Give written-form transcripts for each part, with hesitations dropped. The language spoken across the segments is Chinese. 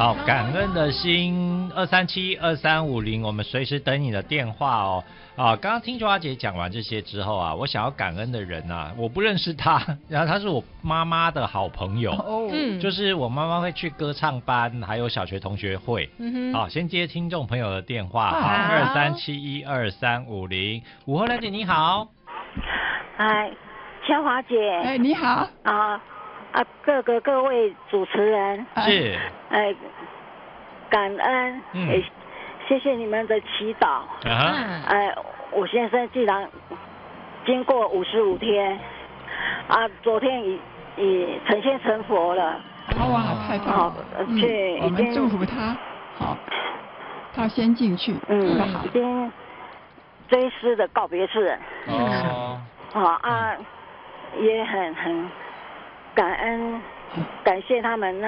好，感恩的心2372350，我们随时等你的电话哦。刚刚听秋华姐讲完这些之后啊，我想要感恩的人啊，我不认识他，然后他是我妈妈的好朋友，就是我妈妈会去歌唱班，还有小学同学会。好，先接听众朋友的电话，好，237123505，午后兰姐你好。 哎，秋华姐。 哎，你好。 各位主持人是。 感恩。谢谢你们的祈祷。我先生既然经过55天，昨天已成仙成佛了。 哇，太棒了！我们祝福他。好，他先进去。 已经追思的告别式。也很感恩，感谢他们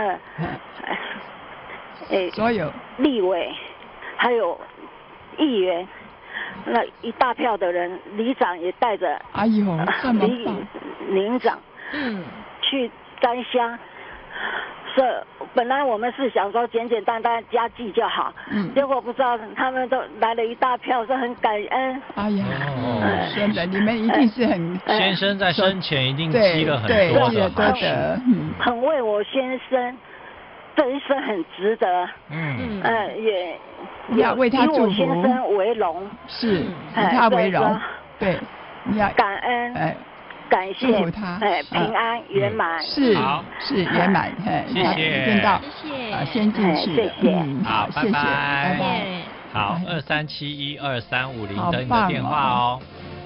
所有立委还有议员，那一大票的人，里长也带着， 哎呦，这么棒！ 领长，去沾香。本来我们是想说简简单单加祭就好，结果不知道他们都来了一大票，是很感恩。 哎呀，真的，你们一定是很先生在生前一定积了很多的好事， 很为我先生这一生很值得。也要为他祝福， 以我先生为荣， 是以他为荣，对，你要感恩。感谢他， 平安圆满， 是圆满， 谢谢， 见到，先进去， 谢谢， 好， 谢谢，拜拜， 好，2371235等你的电话哦。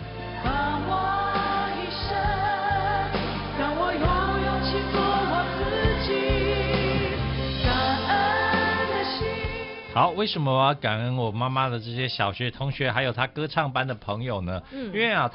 好，为什么我要感恩我妈妈的这些小学同学，还有她歌唱班的朋友呢？因为